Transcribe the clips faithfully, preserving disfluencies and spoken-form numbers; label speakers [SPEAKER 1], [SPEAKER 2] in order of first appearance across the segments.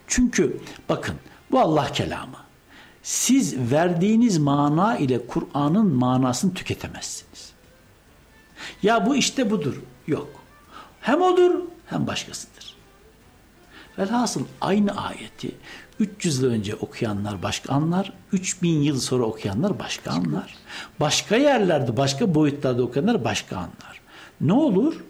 [SPEAKER 1] Çünkü bakın bu Allah kelamı. Siz verdiğiniz mana ile Kur'an'ın manasını tüketemezsiniz. Ya bu işte budur. Yok. Hem odur hem başkasıdır. Velhasıl aynı ayeti üç yüz yıl önce okuyanlar başka anlar, üç bin yıl sonra okuyanlar başka anlar. Başka yerlerde, başka boyutlarda okuyanlar başka anlar. Ne olur?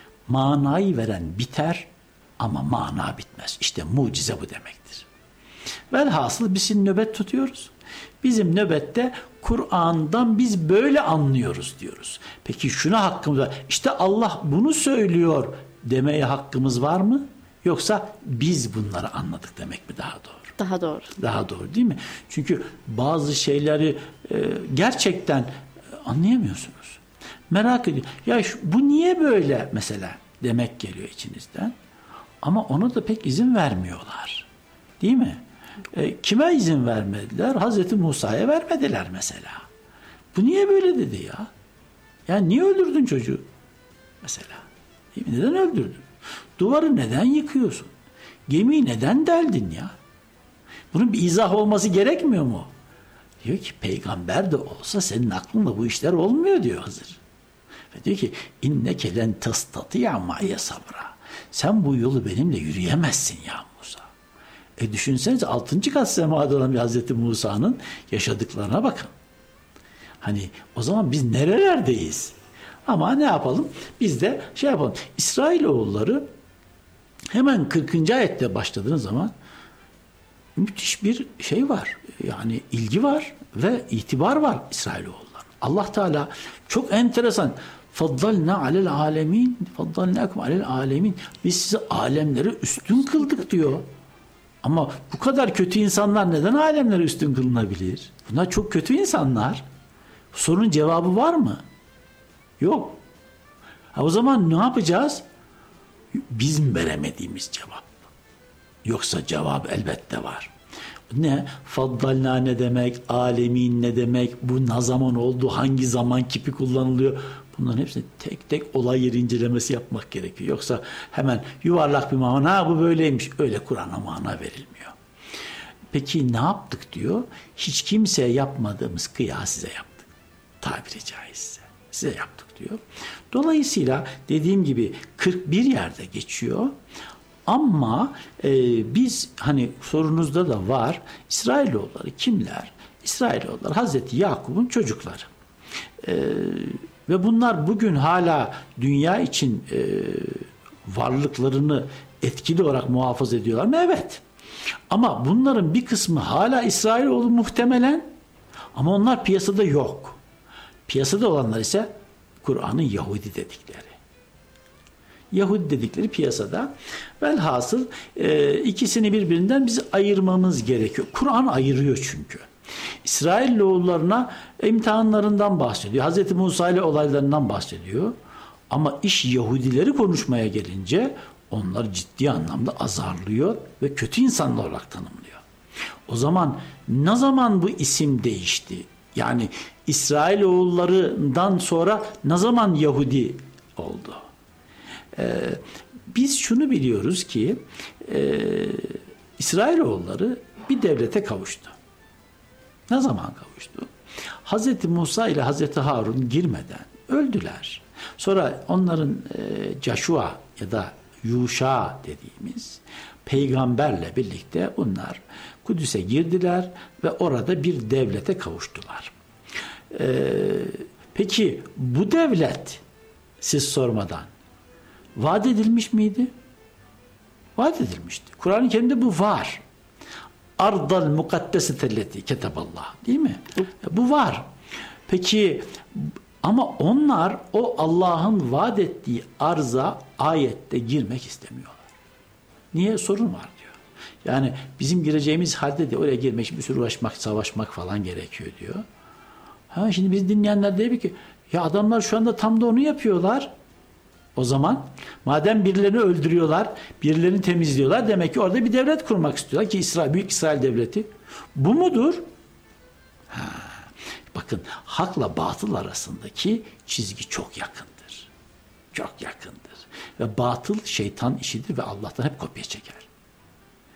[SPEAKER 1] Manayı veren biter ama mana bitmez. İşte mucize bu demektir. Velhasıl biz şimdi nöbet tutuyoruz. Bizim nöbette Kur'an'dan biz böyle anlıyoruz diyoruz. Peki şuna hakkımız var. İşte Allah bunu söylüyor demeye hakkımız var mı? Yoksa biz bunları anladık demek mi daha doğru?
[SPEAKER 2] Daha doğru.
[SPEAKER 1] Daha doğru değil mi? Çünkü bazı şeyleri e, gerçekten anlayamıyorsunuz. Merak ediyor. Ya şu, bu niye böyle mesela demek geliyor içinizden. Ama ona da pek izin vermiyorlar. Değil mi? E, kime izin vermediler? Hazreti Musa'ya vermediler mesela. Bu niye böyle dedi ya? Ya niye öldürdün çocuğu? Mesela. Neden öldürdün? Duvarı neden yıkıyorsun? Gemiyi neden deldin ya? Bunun bir izah olması gerekmiyor mu? Diyor ki peygamber de olsa senin aklında bu işler olmuyor diyor Hızır. Ve diyor ki inneke len tastati'a ma'iye sabra. Sen bu yolu benimle yürüyemezsin ya Musa. E düşünsenize altıncı kat semada olan bir Hazreti Musa'nın yaşadıklarına bakın. Hani o zaman biz nerelerdeyiz? Ama ne yapalım? Biz de şey yapalım. İsrailoğulları hemen kırkıncı ayette başladığınız zaman müthiş bir şey var. Yani ilgi var ve itibar var İsrailoğulları. Allah Teala çok enteresan. Faddalna alel alemin, faddalnakum alel alemin. Biz sizi alemlere üstün kıldık diyor. Ama bu kadar kötü insanlar neden alemlere üstün kılınabilir? Bunlar çok kötü insanlar. Sorunun cevabı var mı? Yok. Ha, o zaman ne yapacağız? Bizim veremediğimiz cevap. Yoksa cevap elbette var. Ne? Faddalna ne demek? Alemin ne demek? Bu ne zaman oldu? Hangi zaman kipi kullanılıyor? Bunların hepsini tek tek olay yeri incelemesi yapmak gerekiyor. Yoksa hemen yuvarlak bir mana bu böyleymiş. Öyle Kur'an'a mana verilmiyor. Peki ne yaptık diyor? Hiç kimseye yapmadığımız kıyas size yaptık. Tabiri caizse. Size yaptık diyor. Dolayısıyla dediğim gibi kırk bir yerde geçiyor. Ama e, biz hani sorunuzda da var. İsrailoğulları kimler? İsrailoğulları Hazreti Yakup'un çocukları. E, ve bunlar bugün hala dünya için e, varlıklarını etkili olarak muhafaza ediyorlar mı? Evet. Ama bunların bir kısmı hala İsrailoğlu muhtemelen ama onlar piyasada yok. Piyasada olanlar ise Kur'an'ın Yahudi dedikleri. Yahudi dedikleri piyasada. Velhasıl e, ikisini birbirinden biz ayırmamız gerekiyor. Kur'an ayırıyor çünkü. İsrailoğullarına imtihanlarından bahsediyor. Hazreti Musa ile olaylarından bahsediyor. Ama iş Yahudileri konuşmaya gelince onlar ciddi anlamda azarlıyor ve kötü insanlar olarak tanımlıyor. O zaman ne zaman bu isim değişti? Yani İsrailoğullarından sonra ne zaman Yahudi oldu? Ee, biz şunu biliyoruz ki e, İsrailoğulları bir devlete kavuştu. Ne zaman kavuştu? Hazreti Musa ile Hazreti Harun girmeden öldüler. Sonra onların e, Joshua ya da Yuşa dediğimiz peygamberle birlikte bunlar Kudüs'e girdiler ve orada bir devlete kavuştular. Ee, peki bu devlet siz sormadan vaat edilmiş miydi? Vaat edilmişti. Kur'an-ı Kerim'de bu var. Ardal mukaddesetelleti keteballah. Değil mi? Bu var. Peki ama onlar o Allah'ın vaat ettiği arza ayette girmek istemiyorlar. Niye? Sorun var diyor. Yani bizim gireceğimiz halde de oraya girmek için bir sürü uğraşmak, savaşmak falan gerekiyor diyor. Ha, şimdi biz dinleyenler diyor ki ya adamlar şu anda tam da onu yapıyorlar. O zaman madem birilerini öldürüyorlar, birilerini temizliyorlar demek ki orada bir devlet kurmak istiyorlar ki İsrail, Büyük İsrail Devleti. Bu mudur? Ha, bakın hakla batıl arasındaki çizgi çok yakındır. Çok yakındır. Ve batıl şeytan işidir ve Allah'tan hep kopya çeker.